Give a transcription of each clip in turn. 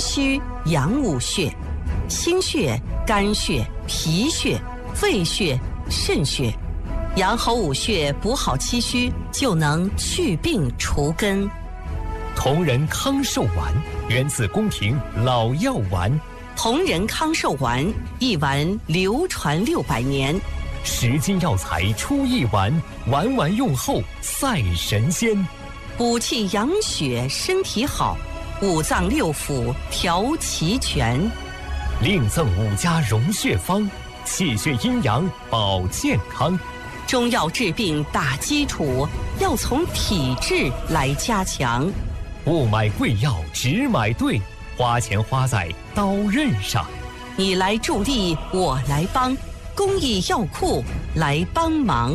虚、阳五穴。心穴、肝穴、脾穴、肺穴、肾穴，阳侯五穴补好气虚，就能去病除根。 同仁康寿丸源自宫廷老药丸， 同仁康寿丸一丸流传600年 ，10斤药材出一丸，丸丸用后赛神仙。 补气养血，身体好，五脏六腑调齐全。 另赠5家荣血方，气血阴阳保健康。 中药治病打基础，要从体质来加强。 不买贵药只买对，花钱花在刀刃上。 你来助力，我来帮，公益药库来帮忙。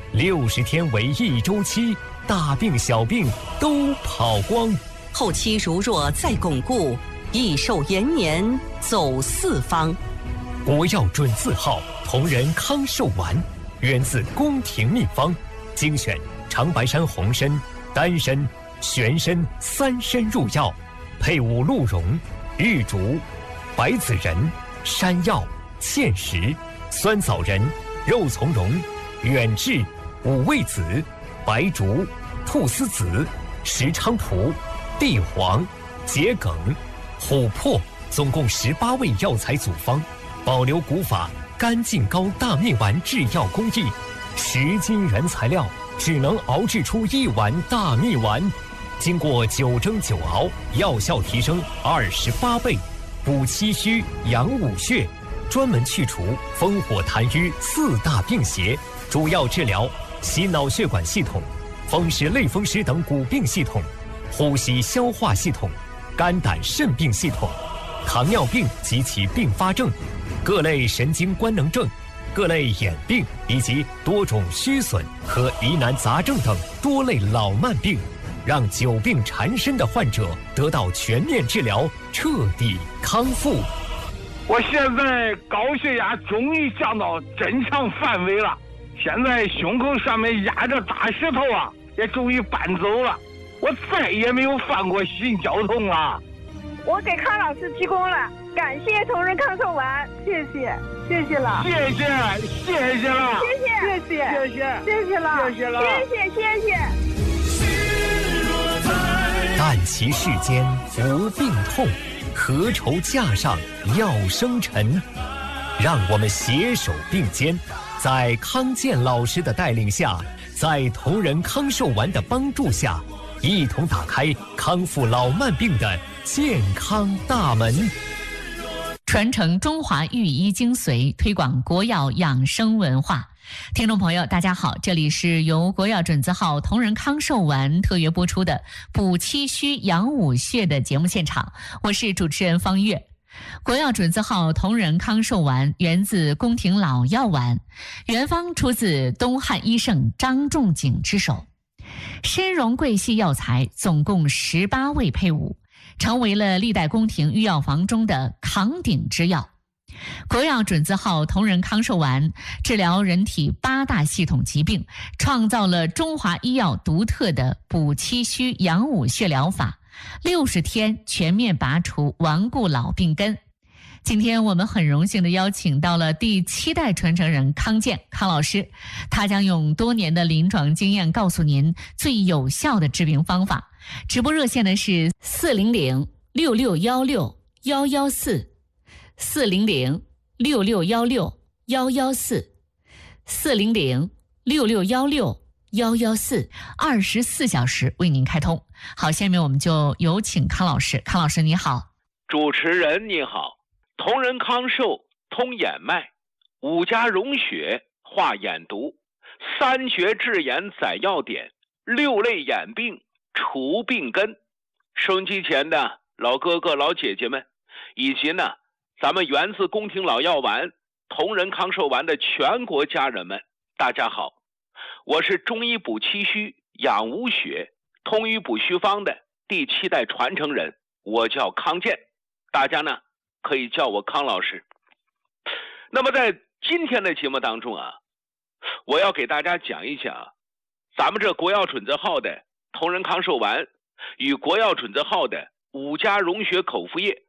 60天为1周期，大病小病都跑光。 后期如若再巩固，益寿延年走4方。 国药准字号同仁康寿丸，源自宫廷秘方，精选长白山红参、丹参、玄参3参入药，配伍鹿茸、玉竹、白子仁、山药、芡实、酸枣仁、肉苁蓉、远志、五味子、白术、菟丝子、石菖蒲、地黄、桔梗、琥珀，总共18味药材组方，保留古法干净膏大蜜丸制药工艺，10斤原材料只能熬制出1丸大蜜丸，经过9蒸9熬，药效提升28倍，补气虚养五穴，专门去除风火痰瘀4大病邪，主要治疗心脑血管系统、风湿类风湿等骨病系统、呼吸消化系统、肝胆肾病系统、糖尿病及其并发症、各类神经官能症、各类眼病以及多种虚损和疑难杂症等多类老慢病，让久病缠身的患者得到全面治疗，彻底康复。 我现在高血压终于降到正常范围了，现在胸口上面压着大石头啊，也终于搬走了，我再也没有犯过心绞痛了。 我给康老师提供了，感谢同仁康寿丸，谢谢，谢谢了， 谢谢了， 谢谢，谢谢，谢谢了，谢谢。 但其世间无病痛，何愁架上药生尘？让我们携手并肩，在康健老师的带领下，在同仁康寿丸的帮助下，一同打开康复老慢病的健康大门， 传承中华御医精髓，推广国药养生文化。听众朋友大家好，这里是由国药准字号同仁康寿丸特约播出的补气虚养五穴的节目现场，我是主持人方月。国药准字号同仁康寿丸源自宫廷老药丸，原方出自东汉医圣张仲景之手，参茸桂系药材总共18味配伍，成为了历代宫廷御药房中的扛鼎之药。国药准字号同仁康寿丸治疗人体8大系统疾病，创造了中华医药独特的补气虚养五穴疗法，60天全面拔除顽固老病根。今天我们很荣幸地邀请到了第7代传承人康健康老师，他将用多年的临床经验告诉您最有效的治病方法。直播热线呢是400-6616-114，400-6616-114，400-6616-114，24小时为您开通。好，下面我们就有请康老师。康老师你好。 主持人你好。同仁康寿通眼脉，5家溶血化眼毒，3绝治眼载要点，6类眼病除病根。收音机前的老哥哥老姐姐们，以及呢咱们源自宫廷老药丸同仁康寿丸的全国家人们，大家好，我是中医补气虚养五血通医补虚方的第7代传承人，我叫康健，大家呢可以叫我康老师。那么在今天的节目当中啊，我要给大家讲一讲咱们这国药准字号的同仁康寿丸与国药准字号的5家溶血口服液